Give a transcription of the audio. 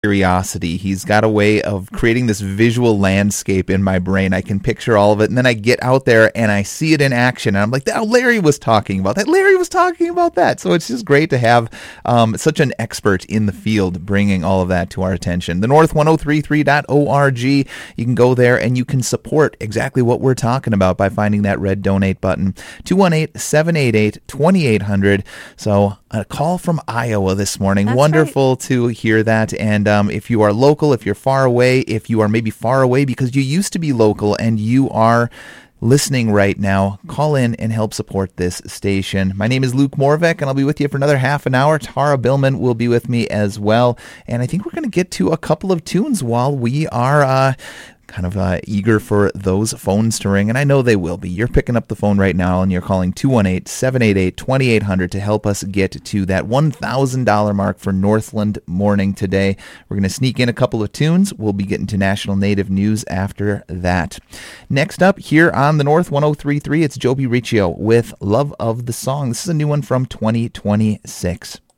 curiosity. He's got a way of creating this visual landscape in my brain. I can picture all of it, and then I get out there and I see it in action, and I'm like, "That Larry was talking about that. Larry was talking about that." So it's just great to have such an expert in the field bringing all of that to our attention. The North1033.org. You can go there and you can support exactly what we're talking about by finding that red donate button. 218-788-2800. So a call from Iowa this morning. That's Wonderful to hear that. And if you are local, if you're far away, if you are maybe far away because you used to be local and you are listening right now, call in and help support this station. My name is Luke Morvek, and I'll be with you for another half an hour. Tara Billman will be with me as well. And I think we're going to get to a couple of tunes while we are kind of eager for those phones to ring, and I know they will be. You're picking up the phone right now, and you're calling 218-788-2800 to help us get to that $1,000 mark for Northland Morning today. We're going to sneak in a couple of tunes. We'll be getting to National Native News after that. Next up here on the North 103.3, it's Joby Riccio with Love of the Song. This is a new one from 2026.